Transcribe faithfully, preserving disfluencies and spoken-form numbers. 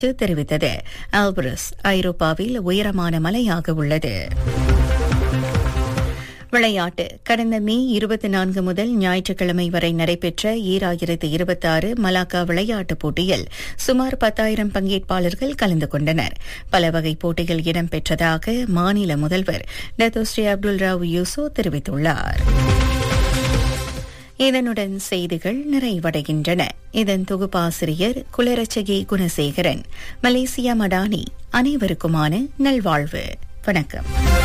தெரிவித்தது. ஆல்பரஸ் ஐரோப்பாவில் உயரமான மலையாக உள்ளது. விளையாட்டு. கடந்த மே இருபத்தி நான்கு முதல் ஞாயிற்றுக்கிழமை வரை நடைபெற்ற ஈராயிரத்து இருபத்தி ஆறு மலாக்கா விளையாட்டுப் போட்டியில் சுமார் பத்தாயிரம் பங்கேற்பாளர்கள் கலந்து கொண்டனர். பல வகை போட்டிகள் இடம்பெற்றதாக மாநில முதல்வர் டத்தோஸ்ரீ அப்துல் ராவ் யூசோ தெரிவித்துள்ளார். இதனுடன் செய்திகள் நிறைவடைகின்றன. இதன் தொகுப்பாசிரியர் குலரட்சகி குணசேகரன். மலேசியா மடானி. அனைவருக்குமான நல்வாழ்வு. வணக்கம்.